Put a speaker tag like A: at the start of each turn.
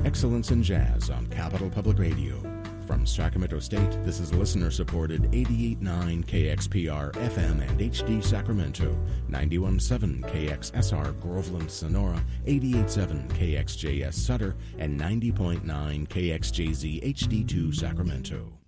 A: Excellence in Jazz on Capital Public Radio. From Sacramento State, this is listener-supported 88.9 KXPR FM and HD Sacramento, 91.7 KXSR Groveland, Sonora, 88.7 KXJS Sutter, and 90.9 KXJZ HD2 Sacramento.